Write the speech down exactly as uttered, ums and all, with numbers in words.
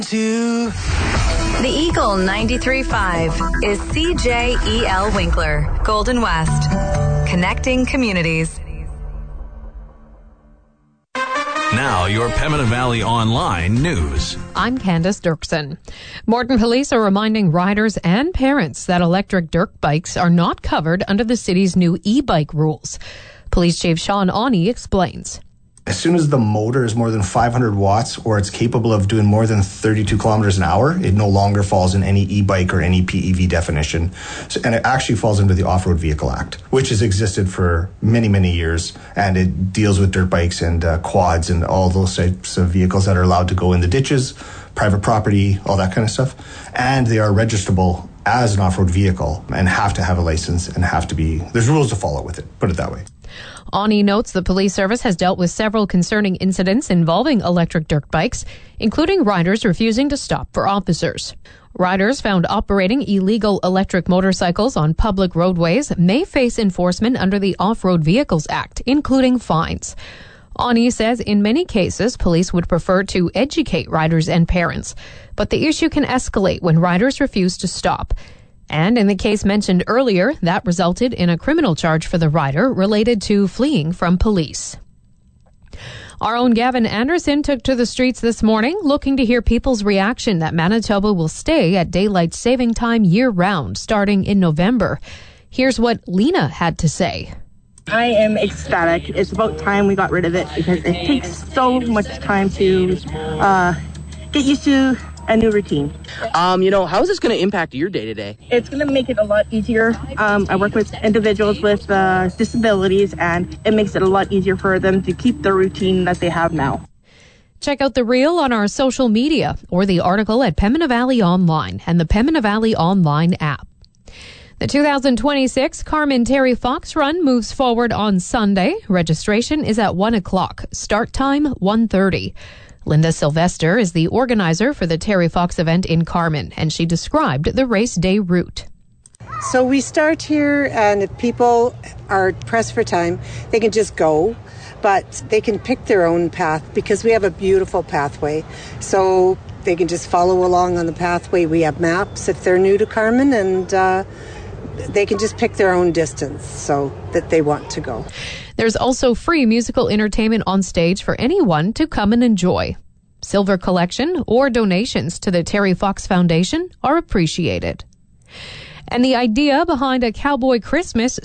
To the Eagle ninety-three point five is C J E L Winkler, Golden West, connecting communities. Now, your Pembina Valley Online news. I'm Candace Dirksen. Morton Police are reminding riders and parents that electric dirt bikes are not covered under the city's new e-bike rules. Police Chief Sean Awney explains. As soon as the motor is more than five hundred watts or it's capable of doing more than thirty-two kilometers an hour, it no longer falls in any e-bike or any P E V definition. So, and it actually falls under the Off-Road Vehicle Act, which has existed for many, many years. And it deals with dirt bikes and uh, quads and all those types of vehicles that are allowed to go in the ditches, private property, all that kind of stuff. And they are registrable as an off-road vehicle and have to have a license and have to be, there's rules to follow with it, put it that way. Awney notes the police service has dealt with several concerning incidents involving electric dirt bikes, including riders refusing to stop for officers. Riders found operating illegal electric motorcycles on public roadways may face enforcement under the Off-Road Vehicles Act, including fines. Awney says in many cases, police would prefer to educate riders and parents, but the issue can escalate when riders refuse to stop. And in the case mentioned earlier, that resulted in a criminal charge for the rider related to fleeing from police. Our own Gavin Anderson took to the streets this morning looking to hear people's reaction that Manitoba will stay at daylight saving time year-round starting in November. Here's what Lena had to say. I am ecstatic. It's about time we got rid of it because it takes so much time to uh, get used to a new routine. Um, you know, how is this going to impact your day-to-day? It's going to make it a lot easier. Um, I work with individuals with uh, disabilities, and it makes it a lot easier for them to keep the routine that they have now. Check out the reel on our social media or the article at Pembina Valley Online and the Pembina Valley Online app. The two thousand twenty-six Carmen Terry Fox Run moves forward on Sunday. Registration is at one o'clock. Start time, one thirty. Linda Sylvester is the organizer for the Terry Fox event in Carmen, and she described the race day route. So we start here, and if people are pressed for time, they can just go, but they can pick their own path because we have a beautiful pathway. So they can just follow along on the pathway. We have maps if they're new to Carmen, and uh, they can just pick their own distance so that they want to go. There's also free musical entertainment on stage for anyone to come and enjoy. Silver collection or donations to the Terry Fox Foundation are appreciated. And the idea behind a Cowboy Christmas